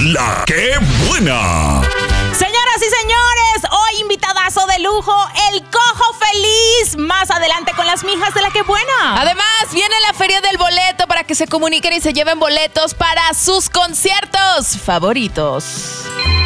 La que buena. Señoras y señores, hoy invitadazo de lujo, el Cojo Feliz. Más adelante con las mijas de La que buena. Además, viene la Feria del Boleto para que se comuniquen y se lleven boletos para sus conciertos favoritos.